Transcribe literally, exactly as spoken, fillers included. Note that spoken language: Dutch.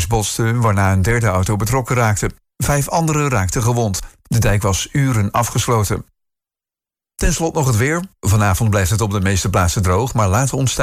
auto's botsten, waarna een derde auto betrokken raakte. Vijf anderen raakten gewond. De dijk was uren afgesloten. Ten slotte nog het weer. Vanavond blijft het op de meeste plaatsen droog, maar later ontstaan